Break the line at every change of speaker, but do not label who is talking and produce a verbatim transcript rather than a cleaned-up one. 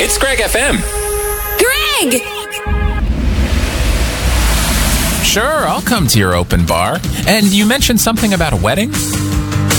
It's Greg F M.
Greg!
Sure, I'll come to your open bar. And you mentioned something about a wedding?